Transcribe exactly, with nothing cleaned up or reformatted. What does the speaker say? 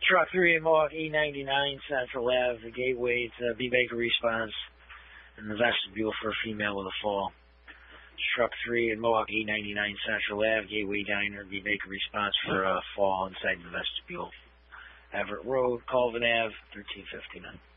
Truck three in Mohawk E ninety-nine Central Ave, the gateway to B Baker response in the vestibule for a female with a fall. Truck three in Mohawk E ninety-nine Central Ave, gateway diner, B Baker response for a fall inside the vestibule. Everett Road, Colvin Ave, thirteen fifty-nine.